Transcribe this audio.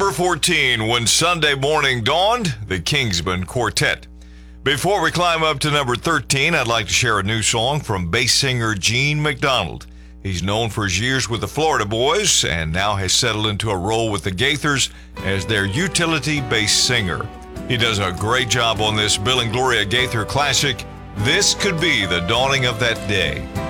Number 14, When Sunday Morning Dawned, the Kingsmen Quartet. Before we climb up to number 13, I'd like to share a new song from bass singer Gene McDonald. He's known for his years with the Florida Boys and now has settled into a role with the Gaithers as their utility bass singer. He does a great job on this Bill and Gloria Gaither classic, This Could Be the Dawning of That Day.